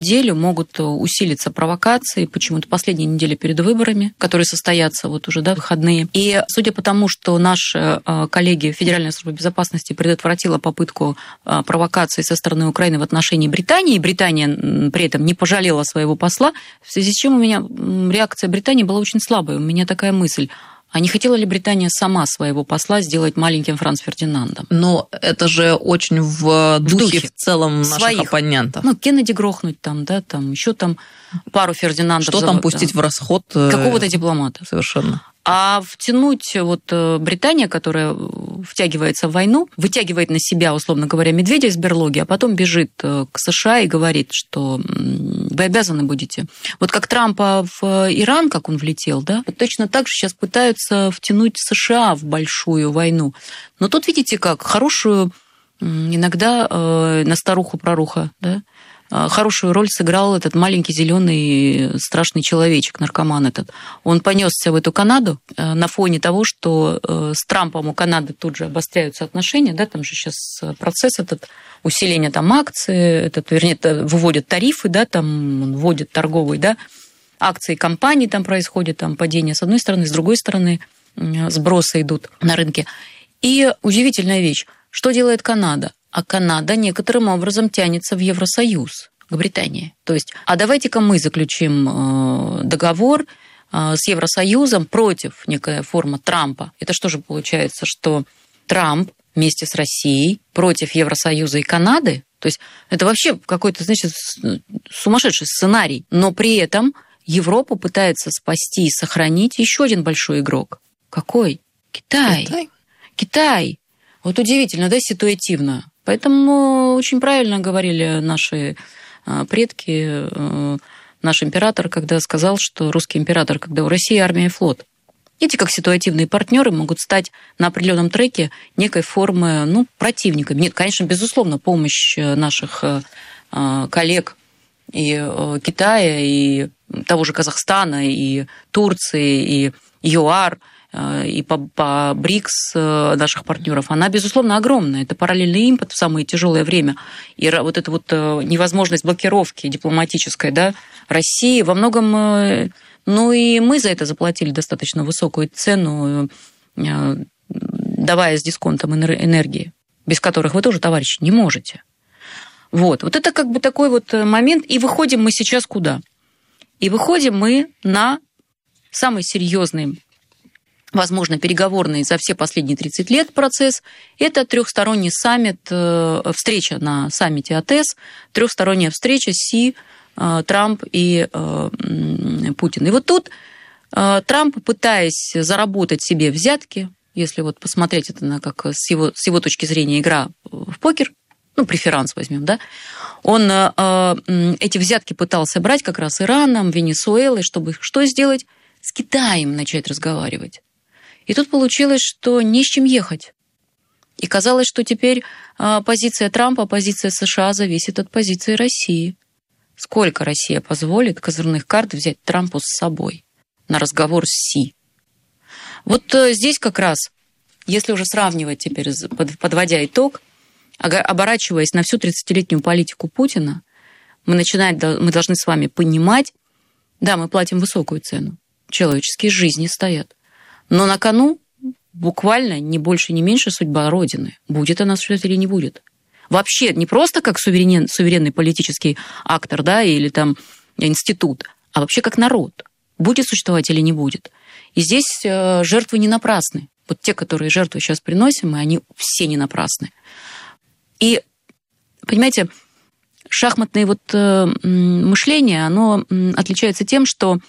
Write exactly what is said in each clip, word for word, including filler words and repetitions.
неделю могут усилиться провокации, почему-то последние недели перед выборами, которые состоятся вот уже, да, выходные. И судя по тому, что наши коллеги Федеральной службы безопасности предотвратила попытку провокации со стороны Украины в отношении Британии, и Британия при этом не пожалела своего посла, в связи с чем у меня реакция Британии была очень слабая. У меня такая мысль: а не хотела ли Британия сама своего посла сделать маленьким Франц Фердинандом? Но это же очень в духе, в, духе в целом наших своих оппонентов. Ну, Кеннеди грохнуть там, да, там еще там пару Фердинандов. Что там пустить, да, в расход? Какого-то дипломата. Совершенно. А втянуть вот Британия, которая втягивается в войну, вытягивает на себя, условно говоря, медведя из берлоги, а потом бежит к США и говорит, что вы обязаны будете. Вот как Трампа в Иран, как он влетел, да, вот точно так же сейчас пытаются втянуть США в большую войну. Но тут, видите, как хорошую, иногда э, на старуху-проруха, да, хорошую роль сыграл этот маленький зеленый страшный человечек, наркоман этот. Он понесся в эту Канаду на фоне того, что с Трампом у Канады тут же обостряются отношения, да, там же сейчас процесс этот, усиление там акций, этот, вернее, выводят тарифы, да, там вводят торговый, да, акции компаний там происходит, там падение с одной стороны, с другой стороны сбросы идут на рынке. И удивительная вещь, что делает Канада? А Канада некоторым образом тянется в Евросоюз, к Британии. То есть, а давайте-ка мы заключим договор с Евросоюзом против некая форма Трампа. Это что же получается, что Трамп вместе с Россией против Евросоюза и Канады? То есть это вообще какой-то, значит, сумасшедший сценарий. Но при этом Европа пытается спасти и сохранить еще один большой игрок. Какой? Китай. Китай. Китай. Вот удивительно, да, ситуативно. Поэтому очень правильно говорили наши предки, наш император, когда сказал, что русский император, когда у России армия и флот. Эти как ситуативные партнеры могут стать на определенном треке некой формы, ну, противниками. Нет, конечно, безусловно, помощь наших коллег и Китая, и того же Казахстана, и Турции, и ЮАР, и по, по БРИКС наших партнеров, она, безусловно, огромная. Это параллельный импорт в самое тяжелое время. И вот эта вот невозможность блокировки дипломатической, да, России во многом... Ну и мы за это заплатили достаточно высокую цену, давая с дисконтом энергии, без которых вы тоже, товарищи, не можете. Вот. Вот это как бы такой вот момент. И выходим мы сейчас куда? И выходим мы на самый серьезный, возможно, переговорный за все последние тридцать лет процесс. Это трехсторонний саммит, встреча на саммите АТЭС, трехсторонняя встреча Си, Трамп и Путин. И вот тут Трамп, пытаясь заработать себе взятки, если вот посмотреть это на как с его, с его точки зрения игра в покер, ну, преферанс возьмем, да, он эти взятки пытался брать как раз Ираном, Венесуэлой, чтобы что сделать? С Китаем начать разговаривать. И тут получилось, что не с чем ехать. И казалось, что теперь позиция Трампа, позиция США зависит от позиции России. Сколько Россия позволит козырных карт взять Трампу с собой на разговор с Си? Вот здесь как раз, если уже сравнивать теперь, подводя итог, оборачиваясь на всю тридцатилетнюю политику Путина, мы, начинаем, мы должны с вами понимать, да, мы платим высокую цену, человеческие жизни стоят. Но на кону буквально не больше, не меньше судьба Родины. Будет она существовать или не будет. Вообще не просто как суверен, суверенный политический актор, да, или там институт, а вообще как народ. Будет существовать или не будет. И здесь э, жертвы не напрасны. Вот те, которые жертвы сейчас приносим, они все не напрасны. И, понимаете, шахматное вот э, мышление, оно э, отличается тем, что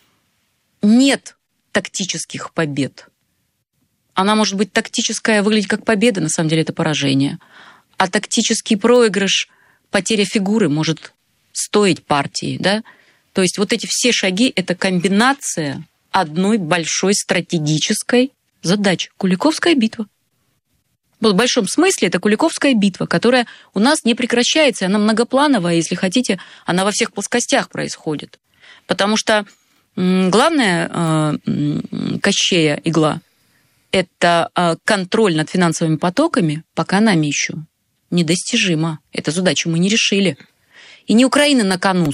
нет тактических побед. Она может быть тактическая, выглядеть как победа, на самом деле это поражение. А тактический проигрыш, потеря фигуры может стоить партии, да? То есть вот эти все шаги – это комбинация одной большой стратегической задачи. Куликовская битва. Вот в большом смысле это Куликовская битва, которая у нас не прекращается, она многоплановая, если хотите, она во всех плоскостях происходит. Потому что главная э, Кощея игла – это э, контроль над финансовыми потоками, пока нами еще недостижима. Эту задачу мы не решили. И не Украина на кону,